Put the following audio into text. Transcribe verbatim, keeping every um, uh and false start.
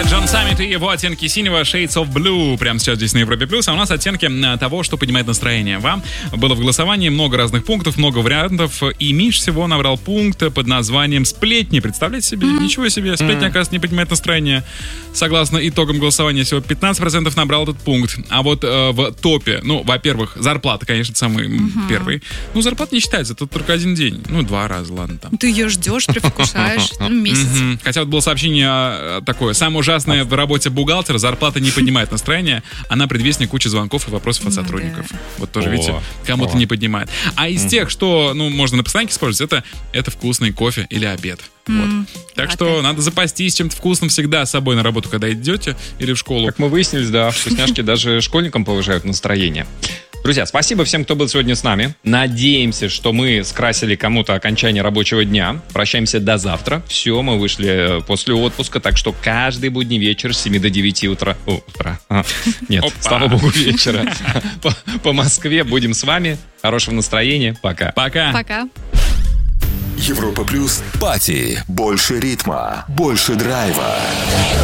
Джон Саммит и его оттенки синего Shades of Blue прямо сейчас здесь на Европе Плюс. А у нас оттенки того, что поднимает настроение. Вам было в голосовании много разных пунктов, много вариантов. И Миш всего набрал пункт под названием «Сплетни». Представляете себе? Mm-hmm. Ничего себе. Сплетни, mm-hmm. оказывается, не поднимает настроение. Согласно итогам голосования, всего пятнадцать процентов набрал этот пункт. А вот э, в топе, ну, во-первых, зарплата, конечно, самый mm-hmm. первый. Ну, зарплата не считается, тут только один день. Ну, два раза, ладно там. Ты ее ждешь, предвкушаешь. Ну, месяц. Mm-hmm. Хотя вот было сообщение такое. Самое ужасное в работе бухгалтера — зарплата не поднимает настроение. Она предвестник кучи звонков и вопросов от сотрудников. Да. Вот тоже, О, видите, кому-то о. не поднимает. А из mm. тех, что, ну, можно на постоянке использовать, это, это вкусный кофе или обед. Mm. Вот. Так а что ты? Надо запастись чем-то вкусным всегда с собой на работу, когда идете или в школу. Как мы выяснили, да, вкусняшки даже школьникам повышают настроение. Друзья, спасибо всем, кто был сегодня с нами. Надеемся, что мы скрасили кому-то окончание рабочего дня. Прощаемся до завтра. Все, мы вышли после отпуска, так что каждый будний вечер с семи до девяти утра... О, утра. А, нет, Опа. слава богу, вечера. По, по Москве будем с вами. Хорошего настроения. Пока. Пока. Пока. Европа Плюс. Пати. Больше ритма. Больше драйва.